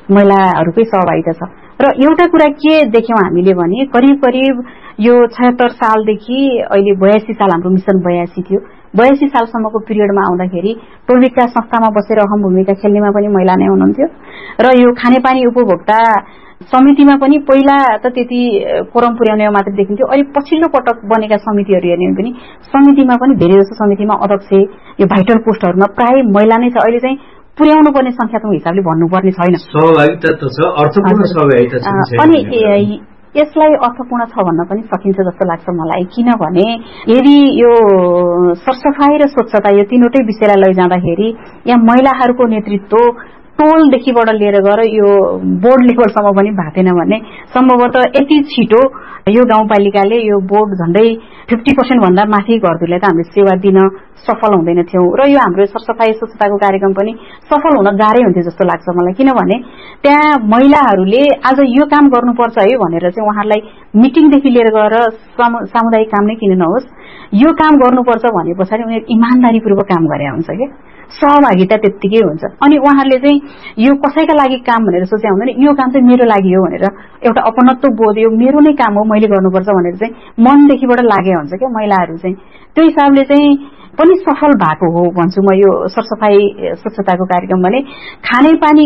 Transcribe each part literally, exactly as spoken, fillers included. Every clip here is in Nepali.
महिलाहरूकै सहभागिता छ। र एउटा कुरा के देख्यौं हामीले भने करिब करिब यो छयत्तर सालदेखि अहिले बयासी साल हाम्रो मिशन बयासी थियो, बयासी सालसम्मको पिरियडमा आउँदाखेरि टोलभिक्टा संस्थामा बसेर अहम भूमिका खेल्नेमा पनि महिला नै हुनुहुन्थ्यो। र यो खानेपानी उपभोक्ता समितिमा पनि पहिला त त्यति कोरम पुर्याउने मात्र देखिन्थ्यो, अहिले पछिल्लो पटक बनेका समितिहरू हेर्ने पनि समितिमा पनि धेरै जसो समितिमा अध्यक्ष यो भाइटल पोस्टहरूमा प्राय महिला नै छ। अहिले चाहिँ पुर्याउनु पर्ने संख्यात्मक हिसाबले भन्नुपर्ने छैन, सहभागिता त छ, अर्थपूर्ण सहभागिता छ। अनि यसलाई अर्थपूर्ण छ भन्न पनि सकिन्छ जस्तो लाग्छ मलाई, किनभने यदि यो सरसफाई र स्वच्छता यो तीनवटै विषयलाई लैजाँदाखेरि यहाँ महिलाहरूको नेतृत्व टोलदेखिबाट लिएर गएर यो बोर्ड लेभलसम्म पनि भातेन भने सम्भवतः यति छिटो यो गाउँपालिकाले यो बोर्ड झण्डै फिफ्टी पर्सेन्ट भन्दा माथि घरधुरीलाई त हामीले सेवा दिन सफल हुँदैन थियौं। र यो हाम्रो सरसफाई स्वच्छताको कार्यक्रम पनि सफल हुन गाह्रै हुन्थ्यो जस्तो लाग्छ मलाई, किनभने त्यहाँ महिलाहरूले आज यो काम गर्नुपर्छ है भनेर चाहिँ उहाँहरूलाई मिटिङदेखि लिएर गएर सामुदायिक काम नै किन नहोस् यो काम गर्नुपर्छ भने पछाडि उनीहरू इमानदारीपूर्वक काम गरे हुन्छ क्या, सहभागिता त्यत्तिकै हुन्छ। अनि उहाँहरूले चाहिँ यो कसैका लागि काम भनेर सोचे हुँदैन, यो काम चाहिँ मेरो लागि हो भनेर एउटा अपनत्व बोध, यो मेरो नै काम हो मैले गर्नुपर्छ भनेर चाहिँ मनदेखिबाट लागे हुन्छ क्या महिलाहरू चाहिँ। त्यो हिसाबले चाहिँ पनि सफल भएको हो भन्छु म यो सरसफाई स्वच्छताको कार्यक्रम। भने खानेपानी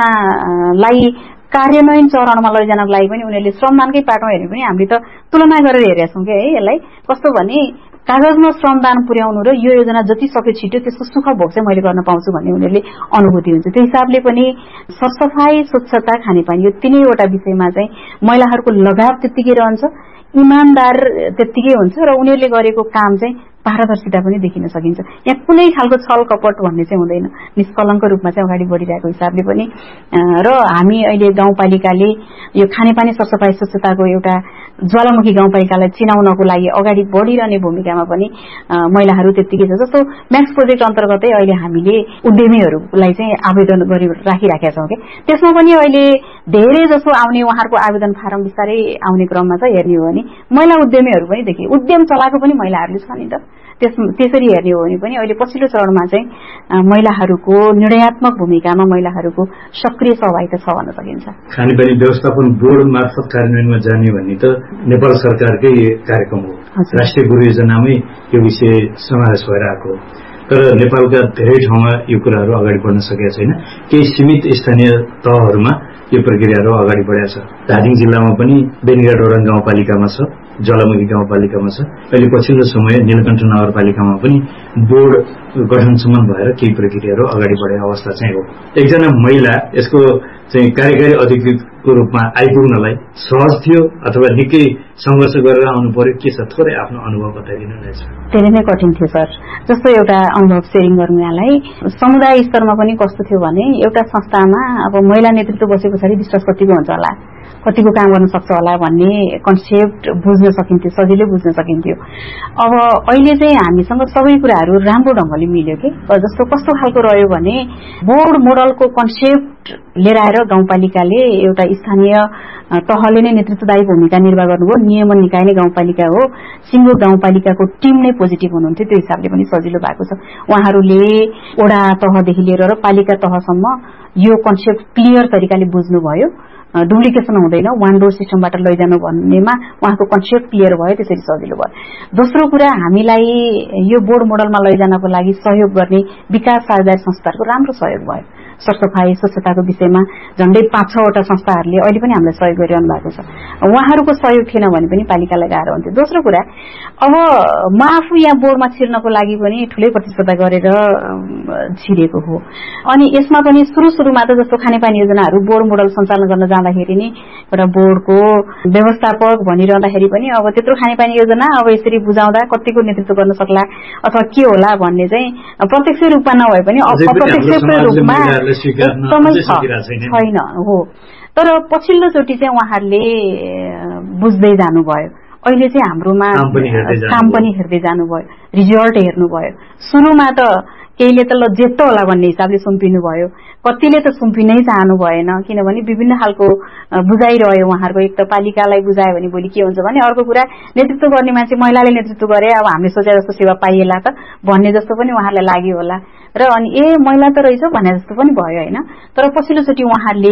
योजनालाई कार्यान्वयन चरणमा लैजानको लागि पनि उनीहरूले श्रमदानकै पाटोमा हेर्ने पनि हामीले त तुलना गरेर हेरेका छौँ क्या है। यसलाई कस्तो भने कागजमा श्रमदान पुर्याउनु र यो योजना जति सक्यो छिटो त्यसको सुख भोग चाहिँ मैले गर्न पाउँछु भन्ने उनीहरूले अनुभूति हुन्छ। त्यो हिसाबले पनि सरसफाई स्वच्छता खानेपानी यो तीनैवटा विषयमा चाहिँ महिलाहरूको लगाव त्यत्तिकै रहन्छ, इमानदार त्यत्तिकै हुन्छ र उनीहरूले गरेको काम चाहिँ पारदर्शिता पनि देखिन सकिन्छ। यहाँ कुनै खालको छल कपट भन्ने चाहिँ हुँदैन, निष्कलङ्क रूपमा चाहिँ अगाडि बढिरहेको हिसाबले पनि। र हामी अहिले गाउँपालिकाले यो खानेपानी सरसफाई स्वच्छताको एउटा ज्वालामुखी गाउँपालिकालाई चिनाउनको लागि अगाडि बढिरहने भूमिकामा पनि महिलाहरू त्यत्तिकै छ। जस्तो म्याक्स प्रोजेक्ट अन्तर्गतै अहिले हामीले उद्यमीहरूलाई चाहिँ आवेदन गरि राखिराखेका छौँ कि त्यसमा पनि अहिले धेरै जसो आउने उहाँहरूको आवेदन फारम बिस्तारै आउने क्रममा छ। हेर्ने हो भने महिला उद्यमीहरू पनि देखिए, उद्यम चलाएको पनि महिलाहरूले छ नि त। त्यस त्यसरी हेर्ने हो भने पनि अहिले पछिल्लो चरणमा चाहिँ महिलाहरूको निर्णयात्मक भूमिकामा महिलाहरूको सक्रिय सहभागिता छ भन्न सकिन्छ। खानेपानी व्यवस्थापन बोर्ड मार्फत कार्यान्वयनमा जाने भन्ने त नेपाल सरकारकै कार्यक्रम हो, राष्ट्रिय गुरु योजनामै यो विषय समावेश भएर आएको हो। तर नेपालका धेरै ठाउँमा यो कुराहरू अगाडि बढ्न सकेका छैन। केही सीमित स्थानीय तहहरूमा यो प्रक्रियाहरू अगाडि बढेको छ। धादिङ जिल्लामा पनि बेनीघाट वडाङ गाउँपालिकामा छ, ज्वालामुखी गाउँपालिकामा छ। अहिले पछिल्लो समय नीलकण्ठ नगरपालिकामा पनि बोर्ड गठनसम्म भएर केही प्रक्रियाहरू अगाडि बढेको अवस्था चाहिँ हो। एकजना महिला यसको चाहिँ कार्यकारी अधिकृतको रूपमा आइपुग्नलाई सहज थियो अथवा निकै संघर्ष गरेर आउनु पर्यो, के छ थोरै आफ्नो अनुभव बताइदिनु हुनेछ? धेरै नै कठिन थियो सर। जस्तो एउटा अनुभव सेयरिङ गर्नु यहाँलाई, समुदाय स्तरमा पनि कस्तो थियो भने एउटा संस्थामा अब महिला नेतृत्व बसे पछाडि विश्वास कतिको हुन्छ होला, कतिको काम गर्न सक्छ होला भन्ने कन्सेप्ट बुझ्न सकिन्थ्यो, सजिलै बुझ्न सकिन्थ्यो। अब अहिले चाहिँ हामीसँग सबै कुराहरू राम्रो ढङ्गले मिल्यो कि। जस्तो कस्तो खालको रह्यो भने बोर्ड मोडलको कन्सेप्ट लिएर आएर गाउँपालिकाले एउटा स्थानीय तहले नै नेतृत्वदायी भूमिका निर्वाह गर्नुभयो, नियमन निकाय नै गाउँपालिका हो, सिङ्गो गाउँपालिकाको टिम नै पोजिटिभ हुनुहुन्थ्यो। त्यो हिसाबले पनि सजिलो भएको छ। उहाँहरूले वडा तहदेखि लिएर पालिका तहसम्म यो कन्सेप्ट क्लियर तरिकाले बुझ्नुभयो, डुप्लिकेसन हुँदैन, वान डोर सिस्टमबाट लैजानु भन्नेमा उहाँको कन्सेप्ट क्लियर भयो, त्यसरी सजिलो भयो। दोस्रो कुरा, हामीलाई यो बोर्ड मोडलमा लैजानको लागि सहयोग गर्ने विकास साझेदारी संस्थाहरूको राम्रो सहयोग भयो। सरसफाई स्वच्छताको विषयमा झण्डै पाँच छवटा संस्थाहरूले अहिले पनि हामीलाई सहयोग गरिरहनु भएको छ। उहाँहरूको सहयोग थिएन भने पनि पालिकालाई गाह्रो हुन्थ्यो। दोस्रो कुरा, अब म आफू यहाँ बोर्डमा छिर्नको लागि पनि ठुलै प्रतिस्पर्धा गरेर छिरेको हो। अनि यसमा पनि सुरु सुरुमा त जस्तो खानेपानी योजनाहरू बोर्ड मोडल सञ्चालन गर्न जाँदाखेरि नि एउटा बोर्डको व्यवस्थापक भनिरहँदाखेरि पनि अब त्यत्रो खानेपानी योजना अब यसरी बुझाउँदा कतिको नेतृत्व गर्न सक्ला अथवा के होला भन्ने चाहिँ प्रत्यक्ष रूपमा नभए पनि अप्रत्यक्ष रूपमा एकदमै छैन हो। तर पछिल्लोचोटि चाहिँ उहाँहरूले बुझ्दै जानुभयो। अहिले चाहिँ हाम्रोमा काम पनि हेर्दै जानुभयो, रिजल्ट हेर्नुभयो। सुरुमा त केहीले त ल जेत्तो होला भन्ने हिसाबले सुम्पिनु भयो, कतिले त सुम्पिनै चाहनु भएन, किनभने विभिन्न खालको बुझाइरह्यो उहाँहरूको। एक त पालिकालाई बुझायो भने भोलि के हुन्छ भने अर्को कुरा, नेतृत्व गर्ने मान्छे महिलाले नेतृत्व गरे अब हामीले सोचे जस्तो सेवा पाइएला त भन्ने जस्तो पनि उहाँहरूलाई लाग्यो होला। र अनि ए महिला त रहेछ भने जस्तो पनि भयो होइन। तर पछिल्लोचोटि उहाँहरूले